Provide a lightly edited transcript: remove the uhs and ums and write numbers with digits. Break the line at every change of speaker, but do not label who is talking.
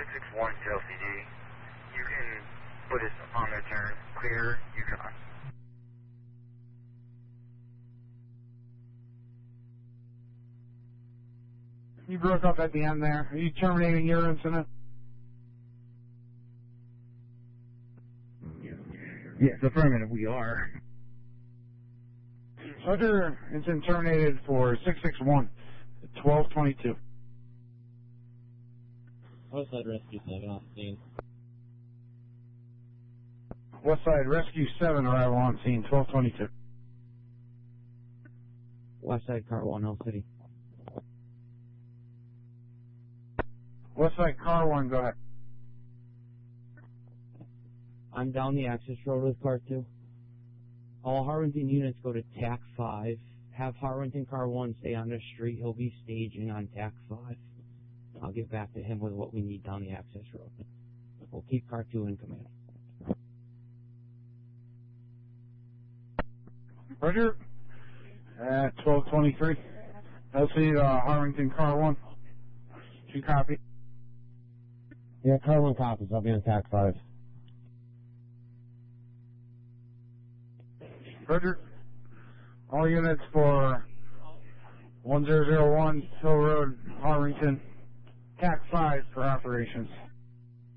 661 to LCD. You can put us on their turn. Clear, Yukon.
You broke up at the end there. Are you terminating your incident?
Yes, affirmative, we are.
Roger, incident terminated for 661, 1222.
Westside Rescue 7 on scene.
Westside Rescue 7, arrival on scene, 1222.
Westside Car 1, Hill City.
Westside Car 1, go ahead.
I'm down the access road with Car 2. All Harrington units go to TAC 5. Have Harrington Car 1 stay on the street. He'll be staging on TAC 5. I'll get back to him with what we need down the access road. We'll keep Car 2 in command.
Roger. At 1223. LC Harrington Car 1. You copy?
Yeah, Car 1 copies. I'll be on TAC 5.
Roger. All units for 1001 Hill Road, Harrington, TAC 5 for operations.